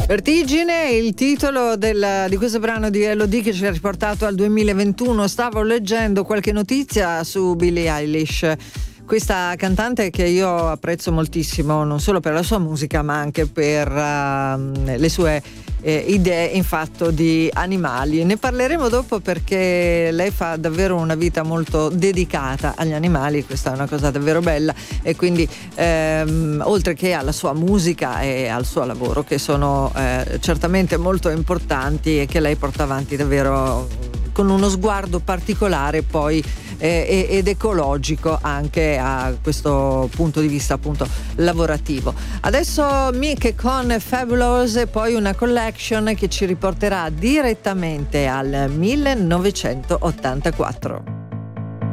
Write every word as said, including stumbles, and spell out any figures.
Vertigine, il titolo del, di questo brano di Elodie che ci ha riportato al duemilaventuno. Stavo leggendo qualche notizia su Billie Eilish, questa cantante che io apprezzo moltissimo, non solo per la sua musica ma anche per uh, le sue eh, idee in fatto di animali. Ne parleremo dopo perché lei fa davvero una vita molto dedicata agli animali, questa è una cosa davvero bella, e quindi ehm, oltre che alla sua musica e al suo lavoro, che sono eh, certamente molto importanti e che lei porta avanti davvero con uno sguardo particolare poi eh, ed ecologico anche a questo punto di vista appunto lavorativo. Adesso Mick con Fabulous e poi una collection che ci riporterà direttamente al millenovecentottantaquattro.